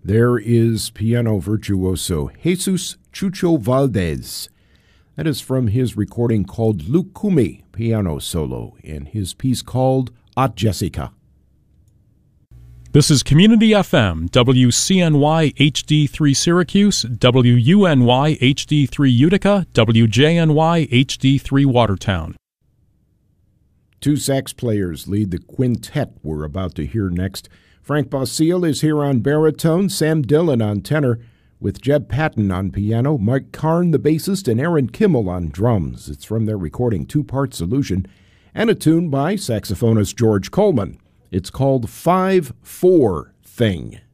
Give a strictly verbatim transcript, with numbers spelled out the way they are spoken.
There is piano virtuoso Jesus Chucho Valdez. That is from his recording called Lucumi Piano Solo, and his piece called Aunt Jessica. This is Community F M, W C N Y H D three Syracuse, W U N Y H D three Utica, W J N Y H D three Watertown. Two sax players lead the quintet we're about to hear next. Frank Basile is here on baritone, Sam Dillon on tenor, with Jeb Patton on piano, Mike Karn the bassist, and Aaron Kimmel on drums. It's from their recording Two-Part Solution, and a tune by saxophonist George Coleman. It's called five four Thing.